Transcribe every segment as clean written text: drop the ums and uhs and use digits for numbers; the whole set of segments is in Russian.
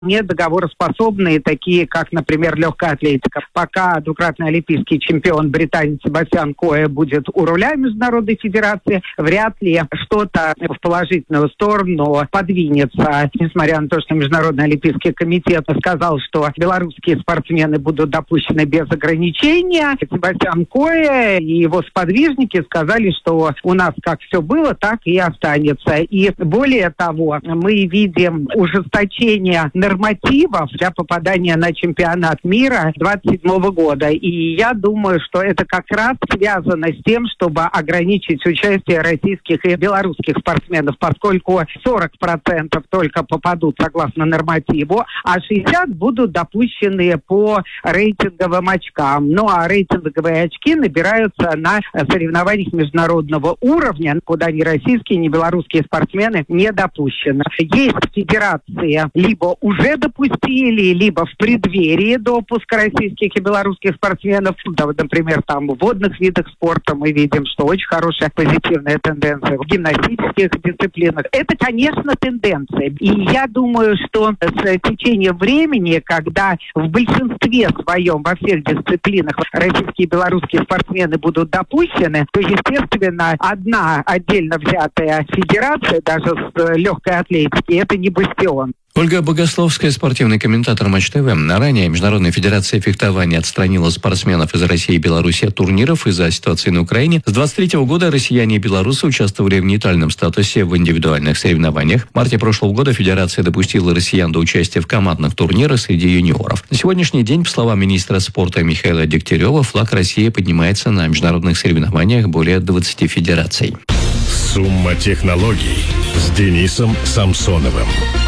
не договороспособные, такие как, например, легкая атлетика. Пока двукратный олимпийский чемпион британец Себастьян Кое будет у руля Международной федерации, вряд ли что-то в положительную сторону подвинется. Несмотря на то, что Международный олимпийский комитет сказал, что белорусские спортсмены будут допущены без ограничения, Себастьян Кое и его сподвижники сказали, что у нас как все было, так и останется. И более того, мы видим ужесточение нормативов для попадания на чемпионат мира 2027 года. И я думаю, что это как раз связано с тем, чтобы ограничить участие российских и белорусских спортсменов, поскольку 40% только попадут согласно нормативу, а 60% будут допущены по рейтинговым очкам. Ну а рейтинговые очки набираются на соревнованиях международного уровня, куда ни российские, ни белорусские спортсмены не допущены. Есть федерации, либо уже допустили, либо в преддверии допуска российских и белорусских спортсменов. Да, вот, например, там в водных видах спорта мы видим, что очень хорошая позитивная тенденция в гимнастических дисциплинах. Это, конечно, тенденция. И я думаю, что с течением времени, когда в большинстве своем во всех дисциплинах российские и белорусские спортсмены будут допущены, то, естественно, одна отдельно взятая федерация, даже с легкой атлетики, это не бастион. Ольга Богословская, спортивный комментатор Матч ТВ. Ранее Международная федерация фехтования отстранила спортсменов из России и Беларуси от турниров из-за ситуации на Украине. С 23 года россияне и белорусы участвовали в нейтральном статусе в индивидуальных соревнованиях. В марте прошлого года федерация допустила россиян до участия в командных турнирах среди юниоров. На сегодняшний день, по словам министра спорта Михаила Дегтярева, флаг России поднимается на международных соревнованиях более 20 федераций. Сумма технологий с Денисом Самсоновым.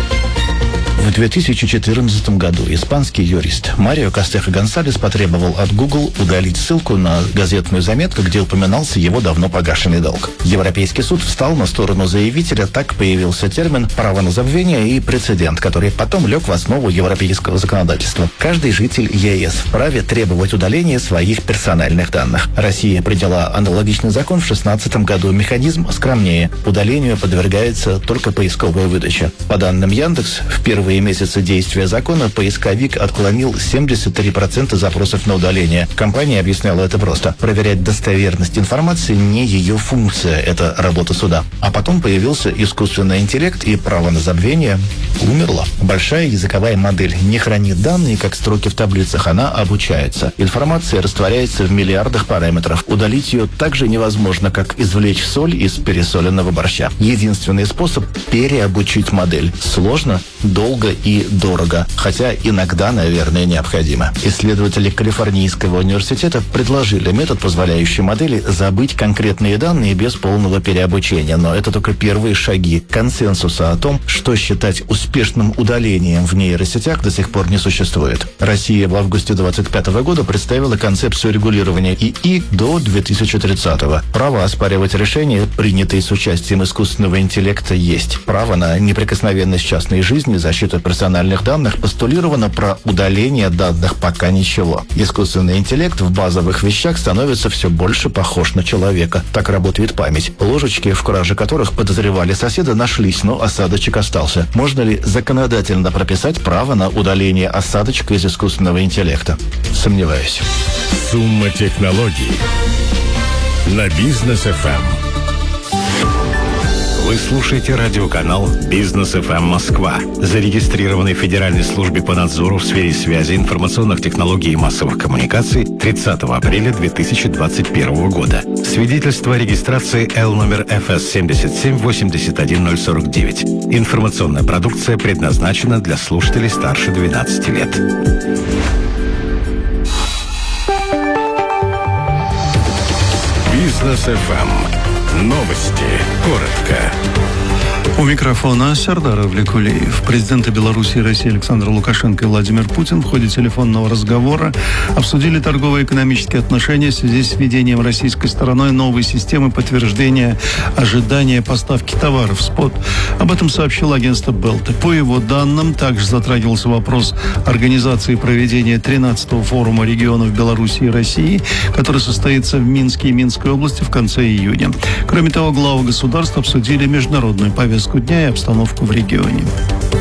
В 2014 году испанский юрист Марио Кастехо-Гонсалес потребовал от Google удалить ссылку на газетную заметку, где упоминался его давно погашенный долг. Европейский суд встал на сторону заявителя, так появился термин «право на забвение» и прецедент, который потом лег в основу европейского законодательства. Каждый житель ЕС вправе требовать удаления своих персональных данных. Россия приняла аналогичный закон в 2016 году. Механизм скромнее. Удалению подвергается только поисковая выдача. По данным Яндекс, в первые месяцы действия закона поисковик отклонил 73% запросов на удаление. Компания объясняла это просто. Проверять достоверность информации не ее функция, это работа суда. А потом появился искусственный интеллект, и право на забвение умерло. Большая языковая модель не хранит данные, как строки в таблицах, она обучается. Информация растворяется в миллиардах параметров. Удалить ее так же невозможно, как извлечь соль из пересоленного борща. Единственный способ – переобучить модель. Сложно, долго и дорого, хотя иногда, наверное, необходимо. Исследователи Калифорнийского университета предложили метод, позволяющий модели забыть конкретные данные без полного переобучения, но это только первые шаги. Консенсуса о том, что считать успешным удалением в нейросетях, до сих пор не существует. Россия в августе 2025 года представила концепцию регулирования ИИ до 2030-го. Право оспаривать решения, принятые с участием искусственного интеллекта, есть. Право на неприкосновенность частной жизни, защиту персональных данных, постулировано, про удаление данных пока ничего. Искусственный интеллект в базовых вещах становится все больше похож на человека. Так работает память. Ложечки, в краже которых подозревали соседа, нашлись, но осадочек остался. Можно ли законодательно прописать право на удаление осадочка из искусственного интеллекта? Сомневаюсь. Сумма технологий на Бизнес ФМ. Вы слушаете радиоканал «Бизнес ФМ Москва», зарегистрированный в Федеральной службе по надзору в сфере связи, информационных технологий и массовых коммуникаций 30 апреля 2021 года. Свидетельство о регистрации Л номер ФС 7781049. Информационная продукция предназначена для слушателей старше 12 лет. Бизнес ФМ. Новости. Коротко. У микрофона Сардар Авлекулеев. Президенты Беларуси и России Александр Лукашенко и Владимир Путин в ходе телефонного разговора обсудили торгово-экономические отношения в связи с введением российской стороной новой системы подтверждения ожидания поставки товаров СПОТ. Об этом сообщило агентство Белта. По его данным, также затрагивался вопрос организации проведения 13-го форума регионов Беларуси и России, который состоится в Минске и Минской области в конце июня. Кроме того, главы государств обсудили международную повестку дня и обстановку в регионе.